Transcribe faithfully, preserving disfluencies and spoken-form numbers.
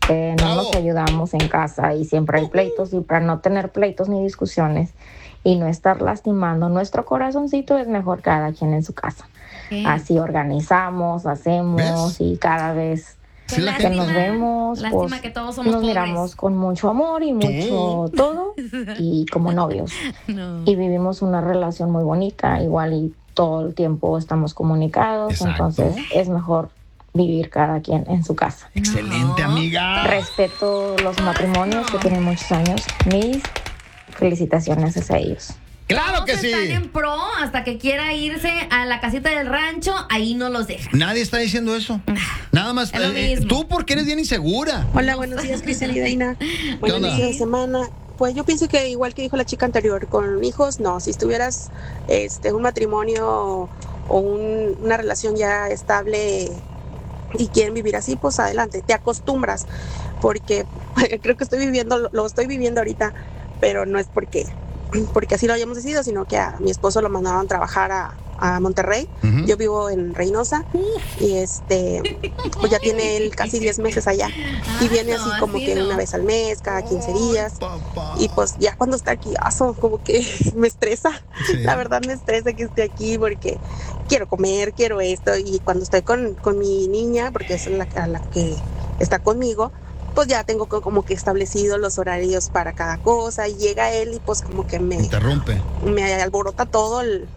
que no nos ayudamos en casa y siempre hay pleitos, y para no tener pleitos ni discusiones y no estar lastimando nuestro corazoncito, es mejor cada quien en su casa. ¿Qué? Así organizamos, hacemos ¿Ves? y cada vez Sí, la que gente- nos vemos, Lástima pues que todos somos nos pobres. miramos con mucho amor y mucho todo y como novios. No. Y vivimos una relación muy bonita, igual y todo el tiempo estamos comunicados, Exacto. entonces es mejor vivir cada quien en su casa. Excelente, No. amiga. Respeto los matrimonios que tienen muchos años. Mis felicitaciones hacia ellos. ¡Claro que Todos sí! están en pro hasta que quiera irse a la casita del rancho, ahí no los dejan. Nadie está diciendo eso. Nada más. Es lo eh, mismo. tú porque eres bien insegura. Hola, buenos días, Cristian y Daina. Buen onda? inicio de semana. Pues yo pienso que igual que dijo la chica anterior, con hijos, no. Si estuvieras este, un matrimonio o un- una relación ya estable y quieren vivir así, pues adelante, te acostumbras. Porque creo que estoy viviendo, lo- lo estoy viviendo ahorita, pero no es porque, porque así lo hayamos decidido, sino que a mi esposo lo mandaron a trabajar a, a Monterrey. Ujú. Yo vivo en Reynosa y este pues ya tiene él casi diez meses allá y viene Ah, no, así como así que no. una vez al mes, cada quince días. Papá. Y pues ya cuando está aquí, aso, como que me estresa. Sí. La verdad me estresa que esté aquí porque quiero comer, quiero esto. Y cuando estoy con, con mi niña, porque es la, a la que está conmigo, pues ya tengo co- como que establecido los horarios para cada cosa. Y llega él y pues como que me, Interrumpe. me alborota todo el,